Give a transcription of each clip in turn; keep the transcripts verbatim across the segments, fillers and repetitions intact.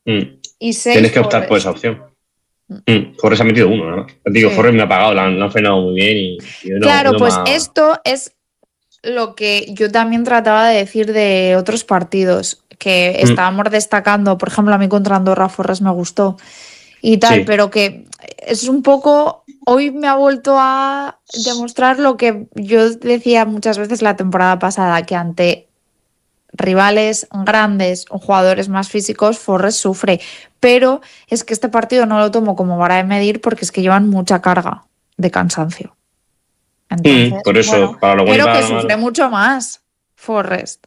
Mm. Y seis Tienes que optar por Forrest. esa opción. Mm. Forrest ha metido uno, ¿no? Digo, Sí. Forrest me ha pagado, lo han, lo han frenado muy bien y, y hoy no, hoy Claro, no me pues ha... esto es lo que yo también trataba de decir de otros partidos que Mm. estábamos destacando. Por ejemplo, a mí contra Andorra Forrest me gustó y tal, Sí. pero que es un poco, hoy me ha vuelto a demostrar lo que yo decía muchas veces la temporada pasada, que ante rivales grandes o jugadores más físicos, Forrest sufre, pero es que este partido no lo tomo como vara de medir porque es que llevan mucha carga de cansancio. Mm. Entonces, Por bueno, eso, para lo bueno y pero para que lo sufre malo. mucho más Forrest.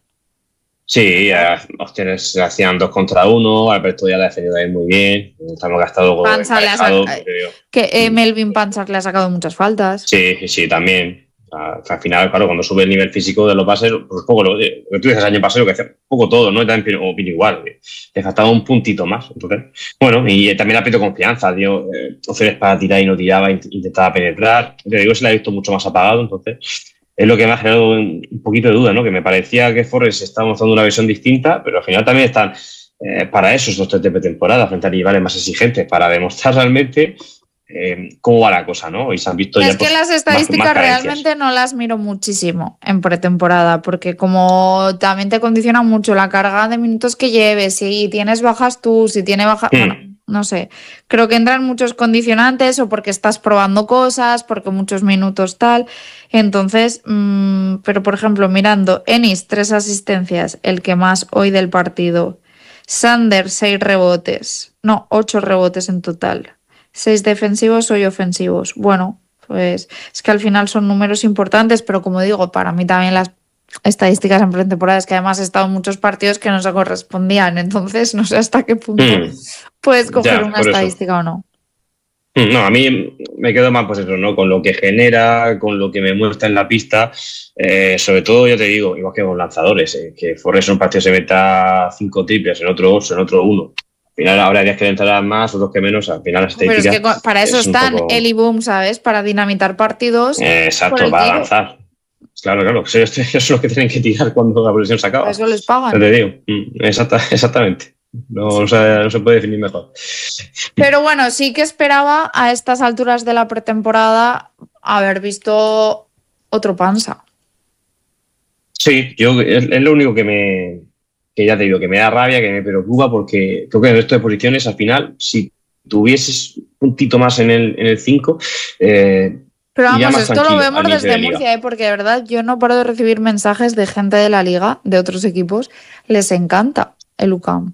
Sí, ya, opciones hacían dos contra uno, Alberto ya la ha defendido ahí muy bien, estamos gastado Panza le ha emparejado, sac- porque digo. que eh, Mm. Melvin Panchar le ha sacado muchas faltas. Sí, sí, sí, también. O sea, al final, claro, cuando sube el nivel físico de los bases, pues poco lo, lo que tú dices el año pasado, lo que hacía, un poco todo, ¿no? Y también opino igual, que le faltaba un puntito más. Entonces, bueno, y eh, también ha perdido confianza, dio eh, opciones para tirar y no tiraba, int- intentaba penetrar. Te digo, se la he visto mucho más apagado, entonces es lo que me ha generado un, un poquito de duda, ¿no? Que me parecía que Forrest estaba mostrando una visión distinta, pero al final también están eh, para eso estos tres de temporada, frente a rivales más exigentes, para demostrar realmente eh, cómo va la cosa, ¿no? Y se han visto Es ya que pues las más, más estadísticas carencias. realmente no las miro muchísimo en pretemporada, porque como también te condiciona mucho la carga de minutos que lleves, si tienes bajas tú, si tiene bajas, bueno, Hmm. no sé, creo que entran muchos condicionantes o porque estás probando cosas, porque muchos minutos tal. Entonces, mmm, pero por ejemplo, mirando, Ennis, tres asistencias, el que más hoy del partido. Sander, seis rebotes, no, ocho rebotes en total. Seis defensivos, hoy ofensivos. Bueno, pues es que al final son números importantes, pero como digo, para mí también las estadísticas en pretemporada es que además he estado en muchos partidos que no se correspondían, entonces no sé hasta qué punto Hmm. puedes coger Ya, una por eso. estadística o no. Hmm. No, a mí me quedo más, pues eso, ¿no? Con lo que genera, con lo que me muestra en la pista. Eh, sobre todo, yo te digo, igual que con lanzadores, eh, que Forrest en un partido se meta cinco triples, en otro ocho, en otro uno. Al final habrá días que le entrarán más, otros que menos. Al final, la Pero es que estadística para eso es un están el poco y boom, ¿sabes? Para dinamitar partidos eh, por exacto el para tiro. lanzar. Claro, claro. Eso es, eso es lo que tienen que tirar cuando la posición se Para acaba. eso les Ya pagan. te digo. Mm. Exacta, exactamente. No, no, Así se, que... no se puede definir mejor. Pero bueno, sí que esperaba a estas alturas de la pretemporada haber visto otro Panza. Sí, yo es, es lo único que me, que ya te digo, que me da rabia, que me preocupa, porque creo que en el resto de posiciones, al final, si tuvieses un puntito más en el, en el cinco, eh, Pero iría vamos, más esto lo tranquilo al vemos inicio desde de liga. Murcia, ¿eh? Porque de verdad yo no paro de recibir mensajes de gente de la liga, de otros equipos. Les encanta el U C A M.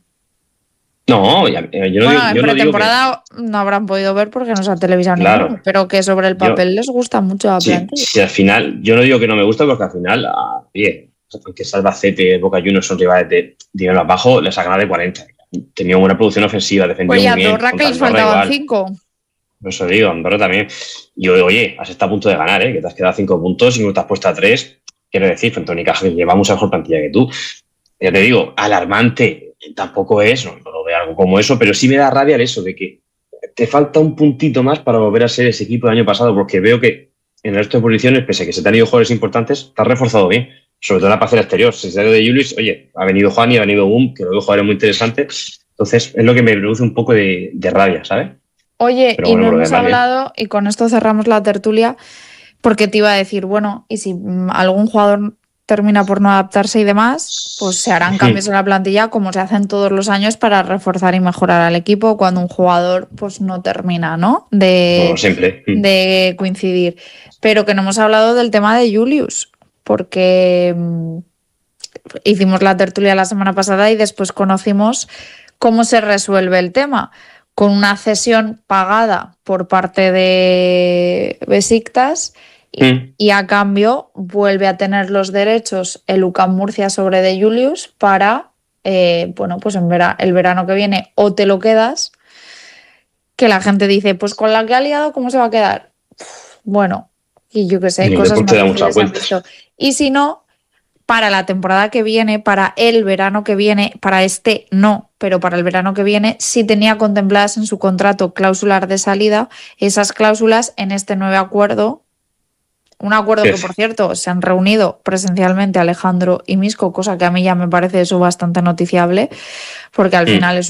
No, ya- eh, yo no Bueno, digo, en yo no digo que, pretemporada no habrán podido ver porque no se ha televisado ninguno, claro, pero que sobre el yo, papel les gusta mucho la sí, plantilla. sí, al final, yo no digo que no me gusta, porque al final, ah, bien, aunque Albacete, Boca Juniors son rivales de dinero abajo, les ha ganado de cuarenta. Tenía buena producción ofensiva, defendió Pues ya muy bien, Andorra que contra les Andorra faltaban igual. cinco. Por eso digo, Andorra también. Y oye, has estado a punto de ganar, ¿eh? Que te has quedado a cinco puntos y no te has puesto a tres. Quiero decir, frente a Unicaja, que lleva mucha mejor plantilla que tú. Ya te digo, alarmante tampoco es, no, no lo veo algo como eso, pero sí me da rabia el eso de que te falta un puntito más para volver a ser ese equipo del año pasado, porque veo que en el resto de posiciones, pese a que se te han ido jugadores importantes, te has reforzado bien. Sobre todo en la parcela exterior. Si se ha ido de Julius, oye, ha venido Juan y ha venido Boom, que lo veo jugadores muy interesantes. Entonces, es lo que me produce un poco de, de rabia, ¿sabes? Oye, Pero y bueno, no por lo hemos demás, bien. hablado, y con esto cerramos la tertulia, porque te iba a decir, bueno, y si mm, algún jugador termina por no adaptarse y demás, pues se harán cambios en la plantilla como se hacen todos los años para reforzar y mejorar al equipo cuando un jugador pues no termina, ¿no? Como De, siempre. de coincidir. Pero que no hemos hablado del tema de Julius, porque mm, hicimos la tertulia la semana pasada y después conocimos cómo se resuelve el tema. Con una cesión pagada por parte de Besiktas y, Mm. y a cambio vuelve a tener los derechos el U C A M Murcia sobre de Julius para, eh, bueno, pues en vera- el verano que viene o te lo quedas, que la gente dice, pues con la que ha liado, ¿cómo se va a quedar? Bueno, y yo qué sé, Y el cosas deporte más da muchas difíciles se han vueltas. visto. Y si no, para la temporada que viene, para el verano que viene, para este no, pero para el verano que viene sí tenía contempladas en su contrato cláusulas de salida, esas cláusulas en este nuevo acuerdo, un acuerdo que por Crece. cierto se han reunido presencialmente Alejandro y Misco, cosa que a mí ya me parece eso bastante noticiable, porque al Mm. final es